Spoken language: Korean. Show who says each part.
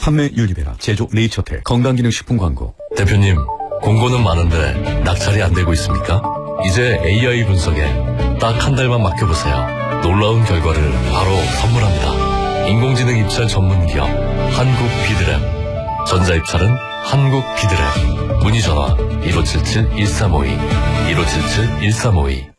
Speaker 1: 판매 유리베라, 제조 네이처텍, 건강기능식품 광고.
Speaker 2: 대표님, 공고는 많은데 낙찰이 안 되고 있습니까? 이제 AI 분석에 딱 한 달만 맡겨보세요. 놀라운 결과를 바로 선물합니다. 인공지능 입찰 전문기업 한국비드랩. 전자입찰은 한국비드랩. 문의전화 1577-1352 1577-1352.